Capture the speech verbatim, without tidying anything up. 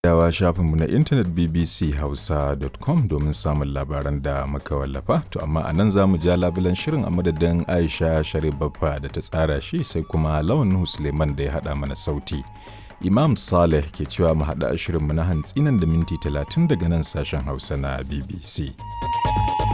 Yawa shafinmu na intanet b b c hausa dot com domin samun labaran da muka wallafa. To amma a nan za mu ja labulen shirin a madadin Aisha Sharif Baffa da ta tsara shi sai kuma Lawan Nuhu Suleiman da ya haɗa mana sauti. Imam Saleh ke cewa mu haɗa shirinmu na hantsi nan da minti talatin daga nan sashen Hausa na B B C.